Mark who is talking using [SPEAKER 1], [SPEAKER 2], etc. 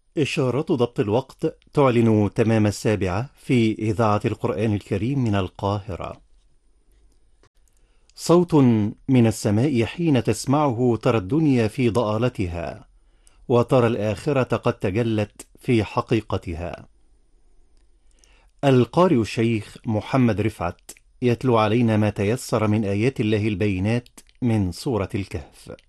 [SPEAKER 1] إشارة ضبط الوقت تعلن تمام 7 في إذاعة القرآن الكريم من القاهرة. صوت من السماء حين تسمعه ترى الدنيا في ضآلتها، وترى الآخرة قد تجلت في حقيقتها. القارئ الشيخ محمد رفعت يتلو علينا ما تيسر من آيات الله البينات من سورة الكهف.